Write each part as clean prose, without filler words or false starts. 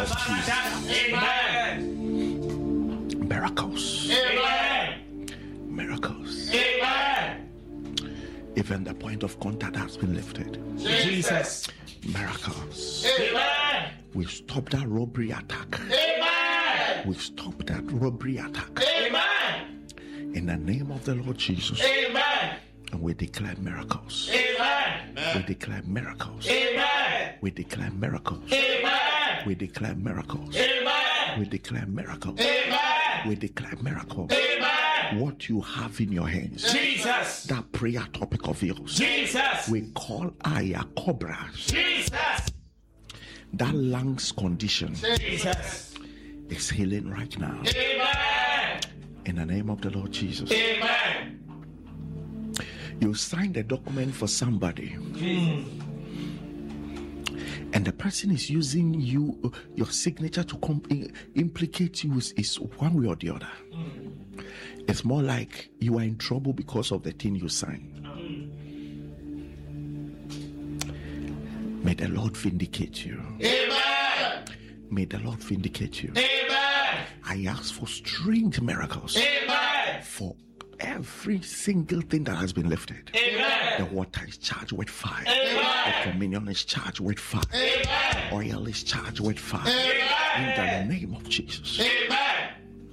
of Jesus. Amen. Miracles. Amen. Miracles. Amen. Even the point of contact has been lifted. Jesus. Miracles. Amen. We stop that robbery attack. Amen. We stop that robbery attack. Amen. In the name of the Lord Jesus. Amen. And we declare miracles. Amen. We declare miracles. Amen. We declare miracles. Amen. We declare miracles. Amen. We declare miracles. Amen. We declare miracles. Amen. What you have in your hands. Jesus. That prayer topic of yours. Jesus. We call Aya Cobras. Jesus. That lungs condition Jesus. is healing right now. Amen. In the name of the Lord Jesus. Amen. You signed a document for somebody. And the person is using your signature to implicate you is one way or the other. It's more like you are in trouble because of the thing you signed. May the Lord vindicate you. Amen. May the Lord vindicate you. Amen. I ask for strange miracles. Amen. For every single thing that has been lifted. Amen. The water is charged with fire. Amen. The communion is charged with fire. Amen. Oil is charged with fire. Amen. In the name of Jesus. Amen.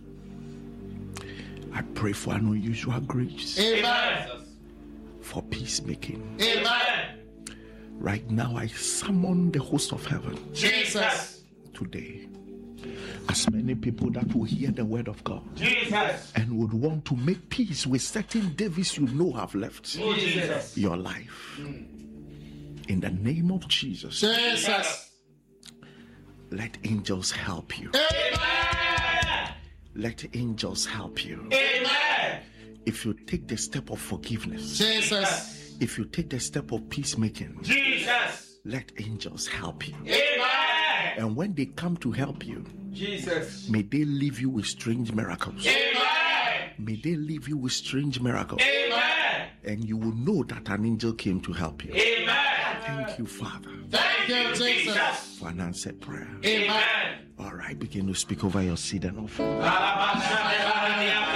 I pray for an unusual grace. Amen. For peacemaking. Amen. Right now I summon the host of heaven. Jesus. Today. As many people that will hear the word of God. Jesus. And would want to make peace with certain devils you know have left Jesus. your life. In the name of Jesus. Jesus. Let angels help you. Amen. Let angels help you. Amen. If you take the step of forgiveness. Jesus. If you take the step of peacemaking. Jesus. Let angels help you. Amen. And when they come to help you. Jesus. May they leave you with strange miracles. Amen. May they leave you with strange miracles. Amen. And you will know that an angel came to help you. Amen. Thank you, Father. Thank you, Jesus. For an answered prayer. Amen. All right, begin to speak over your seed and offering.